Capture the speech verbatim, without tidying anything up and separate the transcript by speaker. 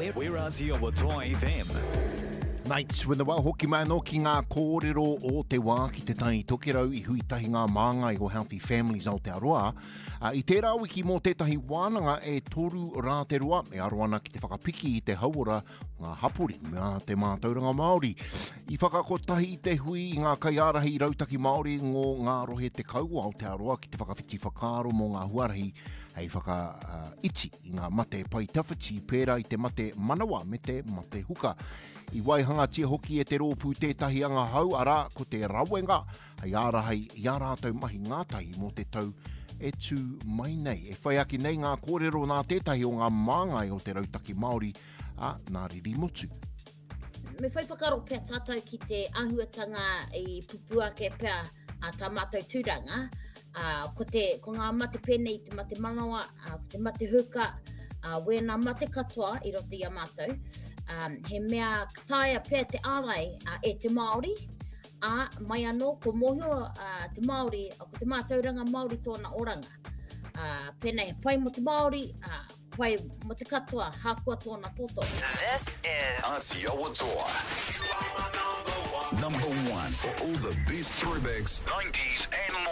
Speaker 1: We're Aussie o Toa F M.
Speaker 2: Nights when the wā hoki mai no ki ngā kōrero o te wā ki te tai tokerau I huitahi ngā māngai o Healthy Families Aotearoa. Uh, I tērā wiki mō tētahi wānanga e toru rā te roa e aroana ki te whakapiki I te hauora ngā hapori mea te mātauranga Māori. I whakakotahi I te hui I ngā kaiarahi I rautaki Māori ngō ngā rohe te kaua Aotearoa ki te whakawhiti whakaaro mō ngā huarahi hei whaka uh, iti I ngā mate pai tawhiti pērā I te mate manawa me te mate huka. I waihanga tia hoki e te rōpū tētahi anga hau arā ko te rawenga hei ārahei I ā rātou mahi ngātahi mō te tau e tū mai nei. E whai aki nei ngā kōrero nā tētahi o ngā māngai o te rautaki Māori a Ngā Riri Motu.
Speaker 3: Me whai whakaro pia tātou ki te ahuatanga I pupua ke pia a tā mātou tūranga. Uh, ko, te, ko ngā mate pēnei te mate manawa, uh, ko te mate huka, uh, wēnā mate katoa I roto I a mātou. Um, he mea kataia pēr te ārai uh, e te Māori, a mai anō ko mōhio uh, te Māori, o ko te mātauranga Māori tōna oranga. Uh, pēnei pai mo te Māori, uh, pai mo te katoa, hākua tōna tōtō.
Speaker 4: This is
Speaker 1: Aotearoa. Number one for all the best throwbacks, nineties